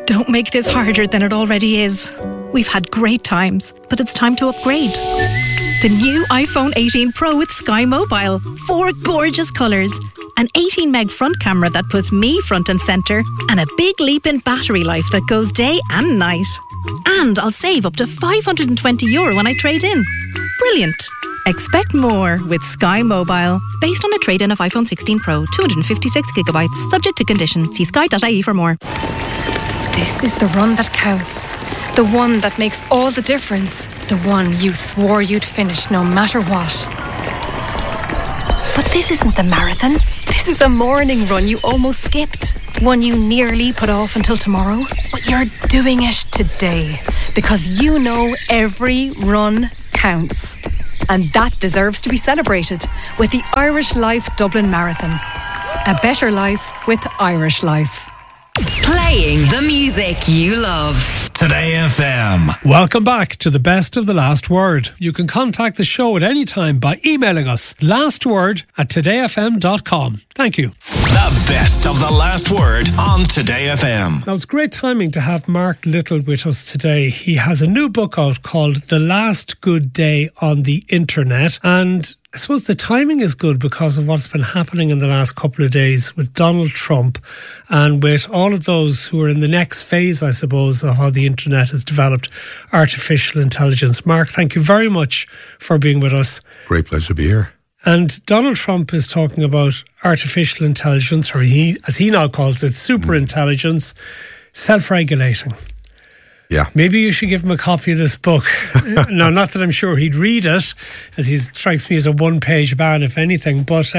Don't make this harder than it already is. We've had great times, but it's time to upgrade. The new iPhone 18 Pro with Sky Mobile. 4 gorgeous colours. An 18 meg front camera that puts me front and centre. And a big leap in battery life that goes day and night. And I'll save up to €520 when I trade in. Brilliant. Expect more with Sky Mobile. Based on a trade-in of iPhone 16 Pro, 256GB. Subject to condition. See sky.ie for more. This is the run that counts. The one that makes all the difference. The one you swore you'd finish no matter what. But this isn't the marathon. This is a morning run you almost skipped. One you nearly put off until tomorrow. But you're doing it today. Because you know every run counts. And that deserves to be celebrated with the Irish Life Dublin Marathon. A better life with Irish Life. Playing the music you love. Today FM. Welcome back to the Best of the Last Word. You can contact the show at any time by emailing us lastword@todayfm.com. Thank you. The Best of the Last Word on Today FM. Now, it's great timing to have Mark Little with us today. He has a new book out called The Last Good Day on the Internet, and I suppose the timing is good because of what's been happening in the last couple of days with Donald Trump and with all of those who are in the next phase, I suppose, of how the internet has developed artificial intelligence. Mark, thank you very much for being with us. Great pleasure to be here. And Donald Trump is talking about artificial intelligence, or as he now calls it, super intelligence, self-regulating. Yeah. Maybe you should give him a copy of this book. Now, not that I'm sure he'd read it, as he strikes me as a one-page man, if anything, but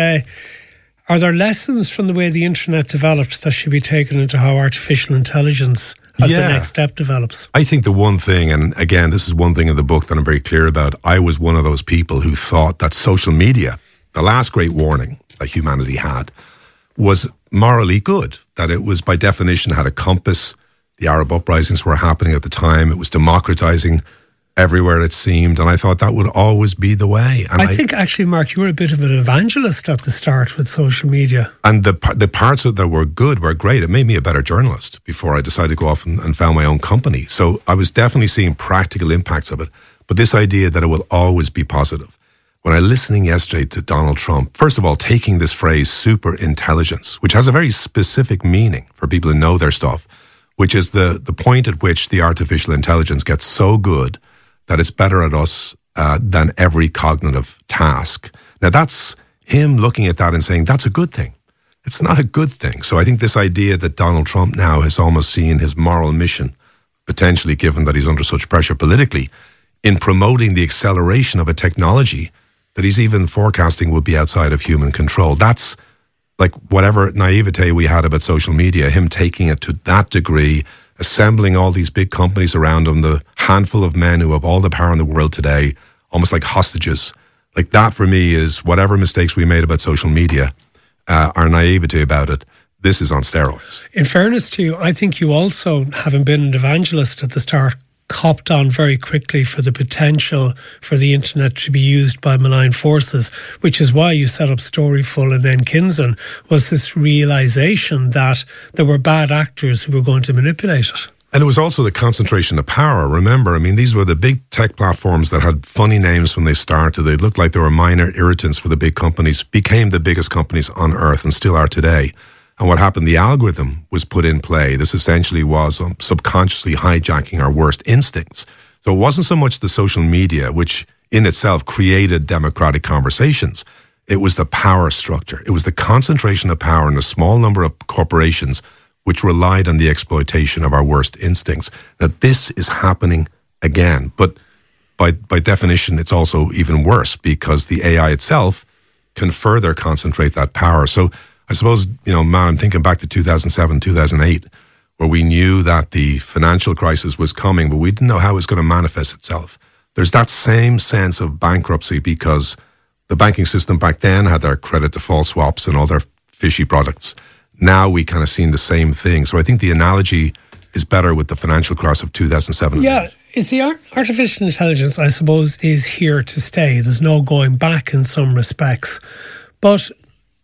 are there lessons from the way the internet developed that should be taken into how artificial intelligence as the next step develops? I think the one thing, and again, this is one thing in the book that I'm very clear about, I was one of those people who thought that social media, the last great warning that humanity had, was morally good, that it was by definition had a compass. The Arab uprisings were happening at the time. It was democratizing everywhere it seemed. And I thought that would always be the way. And I think, actually, Mark, you were a bit of an evangelist at the start with social media. And the parts that were good were great. It made me a better journalist before I decided to go off and found my own company. So I was definitely seeing practical impacts of it. But this idea that it will always be positive. When I was listening yesterday to Donald Trump, first of all, taking this phrase super intelligence, which has a very specific meaning for people who know their stuff, which is the point at which the artificial intelligence gets so good that it's better at us than every cognitive task. Now, that's him looking at that and saying, that's a good thing. It's not a good thing. So I think this idea that Donald Trump now has almost seen his moral mission, potentially given that he's under such pressure politically, in promoting the acceleration of a technology that he's even forecasting will be outside of human control. That's like whatever naivete we had about social media, him taking it to that degree, assembling all these big companies around him, the handful of men who have all the power in the world today, almost like hostages. Like that for me is whatever mistakes we made about social media, our naivety about it, this is on steroids. In fairness to you, I think you also, having been an evangelist at the start, copped on very quickly for the potential for the internet to be used by malign forces, which is why you set up Storyful and then Kinsen, was this realisation that there were bad actors who were going to manipulate it. And it was also the concentration of power. Remember, I mean, these were the big tech platforms that had funny names when they started. They looked like they were minor irritants for the big companies, became the biggest companies on earth and still are today. And what happened, the algorithm was put in play. This essentially was subconsciously hijacking our worst instincts. So it wasn't so much the social media, which in itself created democratic conversations. It was the power structure. It was the concentration of power in a small number of corporations which relied on the exploitation of our worst instincts. That this is happening again. But by definition, it's also even worse because the AI itself can further concentrate that power. So I suppose, man, I'm thinking back to 2007, 2008, where we knew that the financial crisis was coming, but we didn't know how it was going to manifest itself. There's that same sense of bankruptcy because the banking system back then had their credit default swaps and all their fishy products. Now we kind of seen the same thing. So I think the analogy is better with the financial crisis of 2007. Yeah, it's the artificial intelligence, I suppose, is here to stay. There's no going back in some respects. But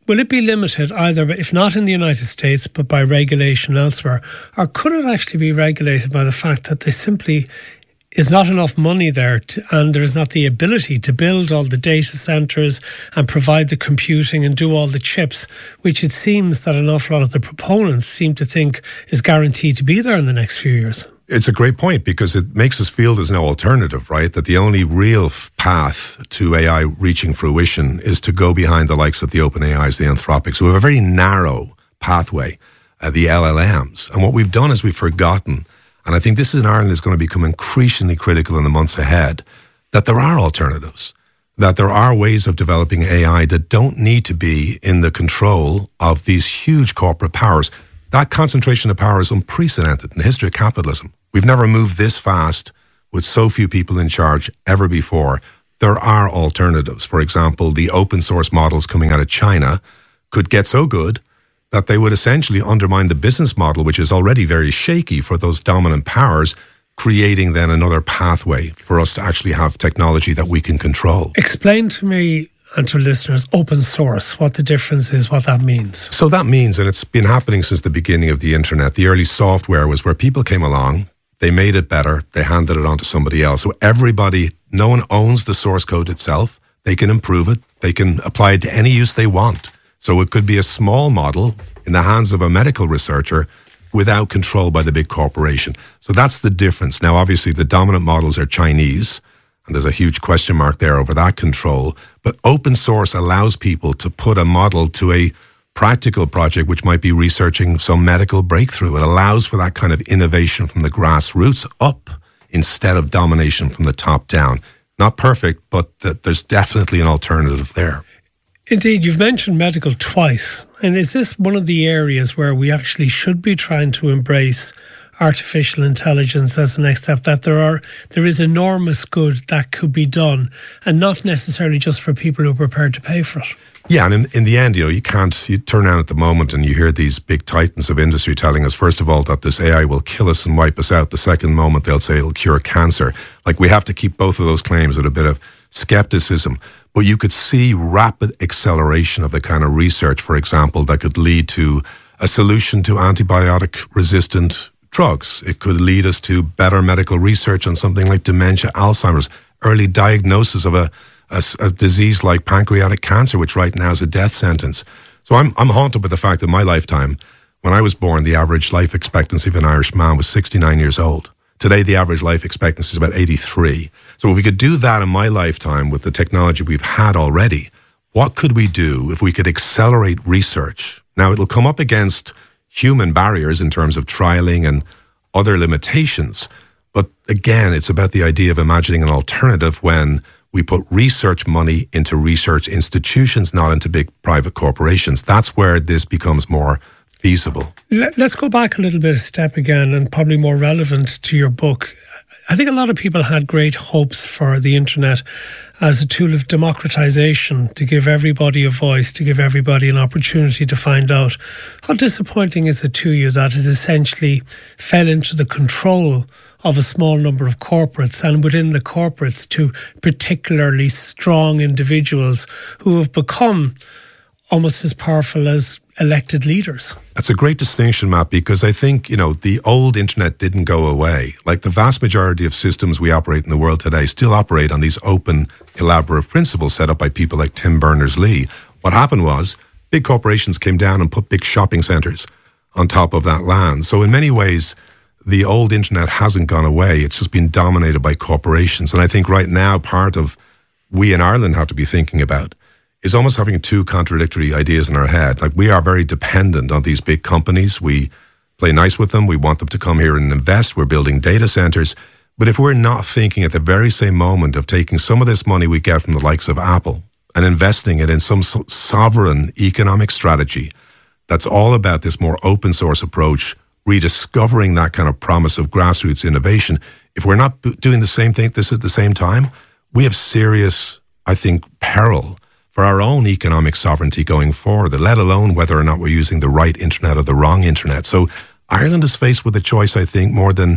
will it be limited either, if not in the United States, but by regulation elsewhere? Or could it actually be regulated by the fact that there simply is not enough money there and there is not the ability to build all the data centres and provide the computing and do all the chips, which it seems that an awful lot of the proponents seem to think is guaranteed to be there in the next few years? It's a great point because it makes us feel there's no alternative, right? That the only real path to AI reaching fruition is to go behind the likes of the OpenAIs, the Anthropics, who have a very narrow pathway, the LLMs. And what we've done is we've forgotten, and I think this in Ireland is going to become increasingly critical in the months ahead, that there are alternatives, that there are ways of developing AI that don't need to be in the control of these huge corporate powers. That concentration of power is unprecedented in the history of capitalism. We've never moved this fast with so few people in charge ever before. There are alternatives. For example, the open source models coming out of China could get so good that they would essentially undermine the business model, which is already very shaky for those dominant powers, creating then another pathway for us to actually have technology that we can control. Explain to me and to listeners, open source, what the difference is, what that means. So that means, and it's been happening since the beginning of the internet, the early software was where people came along, they made it better, they handed it on to somebody else. So everybody, no one owns the source code itself. They can improve it. They can apply it to any use they want. So it could be a small model in the hands of a medical researcher without control by the big corporation. So that's the difference. Now, obviously, the dominant models are Chinese, and there's a huge question mark there over that control. But open source allows people to put a model to a practical project, which might be researching some medical breakthrough. It allows for that kind of innovation from the grassroots up instead of domination from the top down. Not perfect, but there's definitely an alternative there. Indeed, you've mentioned medical twice. And is this one of the areas where we actually should be trying to embrace artificial intelligence as the next step, that there is enormous good that could be done, and not necessarily just for people who are prepared to pay for it? Yeah, and in the end, you turn around at the moment and you hear these big titans of industry telling us, first of all, that this AI will kill us and wipe us out. The second moment, they'll say it'll cure cancer. Like, we have to keep both of those claims with a bit of skepticism. But you could see rapid acceleration of the kind of research, for example, that could lead to a solution to antibiotic-resistant drugs. It could lead us to better medical research on something like dementia, Alzheimer's, early diagnosis of a disease like pancreatic cancer, which right now is a death sentence. So I'm haunted with the fact that in my lifetime, when I was born, the average life expectancy of an Irish man was 69 years old. Today, the average life expectancy is about 83. So if we could do that in my lifetime with the technology we've had already, what could we do if we could accelerate research? Now, it'll come up against human barriers in terms of trialing and other limitations. But again, it's about the idea of imagining an alternative when we put research money into research institutions, not into big private corporations. That's where this becomes more feasible. Let's go back a little bit, a step again, and probably more relevant to your book. I think a lot of people had great hopes for the internet as a tool of democratization, to give everybody a voice, to give everybody an opportunity to find out. How disappointing is it to you that it essentially fell into the control of a small number of corporates, and within the corporates to particularly strong individuals who have become almost as powerful as elected leaders? That's a great distinction, Matt, because I think, the old internet didn't go away. Like, the vast majority of systems we operate in the world today still operate on these open, collaborative principles set up by people like Tim Berners-Lee. What happened was big corporations came down and put big shopping centers on top of that land. So in many ways, the old internet hasn't gone away. It's just been dominated by corporations. And I think right now, part of we in Ireland have to be thinking about is almost having two contradictory ideas in our head. Like, we are very dependent on these big companies. We play nice with them. We want them to come here and invest. We're building data centers. But if we're not thinking at the very same moment of taking some of this money we get from the likes of Apple and investing it in some sovereign economic strategy that's all about this more open source approach, rediscovering that kind of promise of grassroots innovation, if we're not doing the same thing this at the same time, we have serious, I think, peril for our own economic sovereignty going forward, let alone whether or not we're using the right internet or the wrong internet. So Ireland is faced with a choice, I think, more than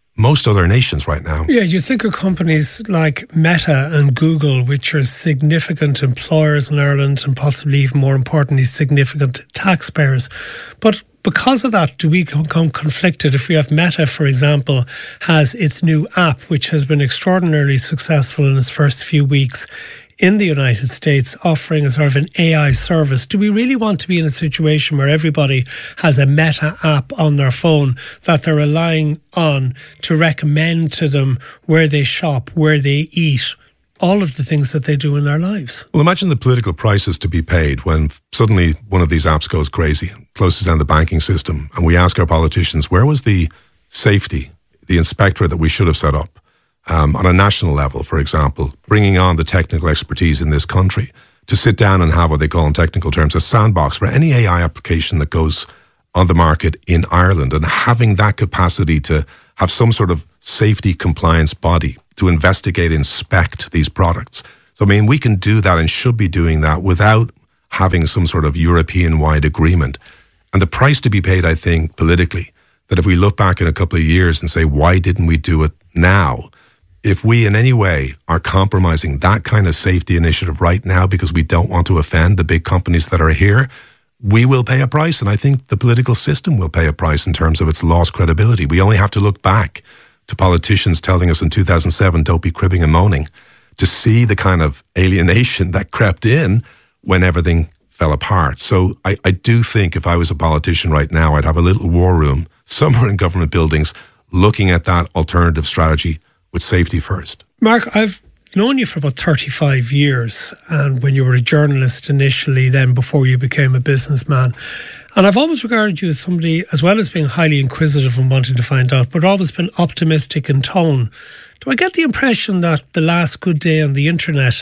most other nations right now. Yeah, you think of companies like Meta and Google, which are significant employers in Ireland and possibly even more importantly, significant taxpayers. But because of that, do we become conflicted if we have Meta, for example, has its new app, which has been extraordinarily successful in its first few weeks in the United States, offering a sort of an AI service? Do we really want to be in a situation where everybody has a Meta app on their phone that they're relying on to recommend to them where they shop, where they eat, all of the things that they do in their lives? Well, imagine the political prices to be paid when suddenly one of these apps goes crazy, closes down the banking system, and we ask our politicians, where was the safety, the inspectorate that we should have set up? On a national level, for example, bringing on the technical expertise in this country to sit down and have what they call in technical terms a sandbox for any AI application that goes on the market in Ireland, and having that capacity to have some sort of safety compliance body to investigate, inspect these products. So, I mean, we can do that and should be doing that without having some sort of European-wide agreement. And the price to be paid, I think, politically, that if we look back in a couple of years and say, why didn't we do it now? If we in any way are compromising that kind of safety initiative right now because we don't want to offend the big companies that are here, we will pay a price. And I think the political system will pay a price in terms of its lost credibility. We only have to look back to politicians telling us in 2007, don't be cribbing and moaning, to see the kind of alienation that crept in when everything fell apart. So I do think if I was a politician right now, I'd have a little war room somewhere in government buildings looking at that alternative strategy with safety first. Mark, I've known you for about 35 years, and when you were a journalist initially, then before you became a businessman. And I've always regarded you as somebody, as well as being highly inquisitive and wanting to find out, but always been optimistic in tone. Do I get the impression that the last good day on the internet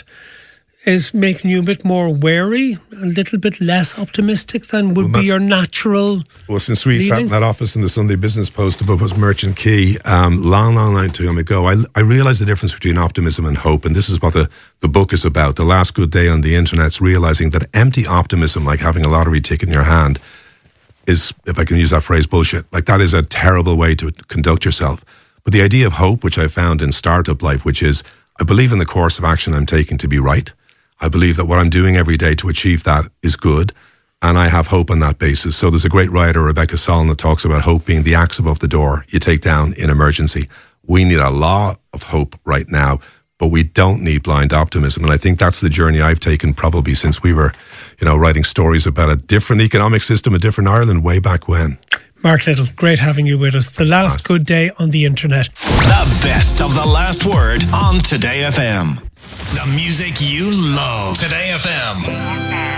is making you a bit more wary, a little bit less optimistic than would be your natural since we sat in that office in the Sunday Business Post above us Merchant Quay, long time ago, I realised the difference between optimism and hope, and this is what the book is about. The last good day on the internet's realising that empty optimism, like having a lottery ticket in your hand, is, if I can use that phrase, bullshit. Like, that is a terrible way to conduct yourself. But the idea of hope, which I found in startup life, which is, I believe in the course of action I'm taking to be right. I believe that what I'm doing every day to achieve that is good, and I have hope on that basis. So there's a great writer, Rebecca Solnit, that talks about hope being the axe above the door you take down in emergency. We need a lot of hope right now, but we don't need blind optimism. And I think that's the journey I've taken probably since we were, writing stories about a different economic system, a different Ireland way back when. Mark Little, great having you with us. The last good day on the internet. The best of the last word on Today FM. The music you love. Today FM.